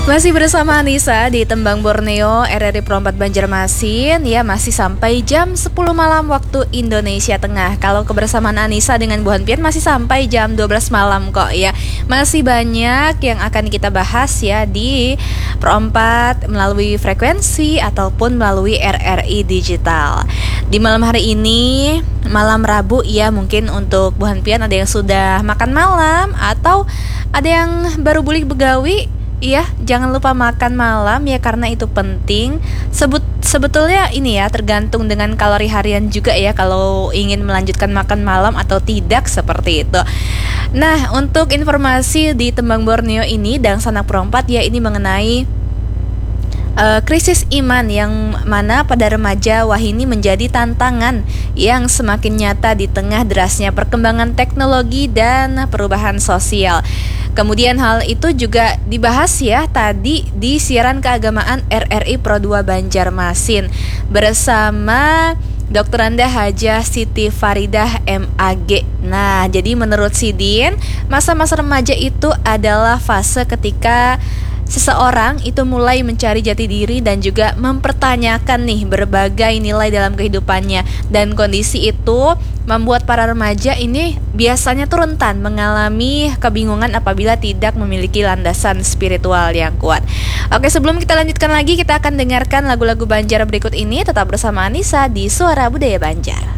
Masih bersama Anissa di Tembang Borneo, RRI Pro 4 Banjarmasin. Ya, masih sampai jam 10 malam waktu Indonesia Tengah. Kalau kebersamaan Anissa dengan Bu Hanpian masih sampai jam 12 malam kok ya. Masih banyak yang akan kita bahas ya di Pro 4 melalui frekuensi ataupun melalui RRI Digital. Di malam hari ini, malam Rabu ya, mungkin untuk Bu Hanpian ada yang sudah makan malam atau ada yang baru bulik begawi. Iya, jangan lupa makan malam ya, karena itu penting. Sebetulnya ini ya tergantung dengan kalori harian juga ya, kalau ingin melanjutkan makan malam atau tidak, seperti itu. Nah, untuk informasi di Tembang Borneo ini dan Sanak Pro 4 ya, ini mengenai krisis iman yang mana pada remaja wahini menjadi tantangan yang semakin nyata di tengah derasnya perkembangan teknologi dan perubahan sosial. Kemudian hal itu juga dibahas ya tadi di siaran keagamaan RRI Pro 2 Banjarmasin bersama Dr. Anda Hajah Siti Faridah MAG. Nah, jadi menurut Sidin, masa-masa remaja itu adalah fase ketika seseorang itu mulai mencari jati diri dan juga mempertanyakan nih berbagai nilai dalam kehidupannya. Dan kondisi itu membuat para remaja ini biasanya tuh rentan mengalami kebingungan apabila tidak memiliki landasan spiritual yang kuat. Oke, sebelum kita lanjutkan lagi, kita akan dengarkan lagu-lagu Banjar berikut ini. Tetap bersama Anissa di Suara Budaya Banjar.